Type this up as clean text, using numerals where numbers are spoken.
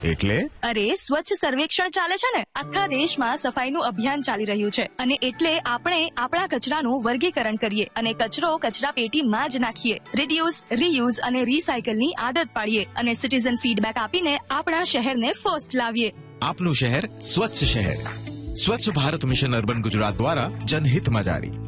એટલે અરે સ્વચ્છ સર્વેક્ષણ ચાલે છે ને, આખા દેશમાં સફાઈનું અભિયાન ચાલી રહ્યું છે અને એટલે આપણે આપણા કચરાનું વર્ગીકરણ કરીએ અને કચરો કચરા પેટીમાં જ નાખીએ. રિડ્યુસ, રીયુઝ અને રીસાયકલની આદત પાડીએ અને સિટીઝન ફીડબેક આપીને આપણા શહેરને ફર્સ્ટ લાવીએ. આપનું શહેર સ્વચ્છ શહેર. સ્વચ્છ ભારત મિશન અર્બન ગુજરાત દ્વારા જનહિતમાં જારી.